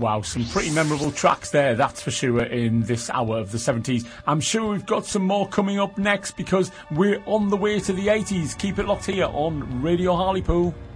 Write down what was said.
Wow, some pretty memorable tracks there, that's for sure, in this hour of the 70s. I'm sure we've got some more coming up next because we're on the way to the 80s. Keep it locked here on Radio Hartlepool.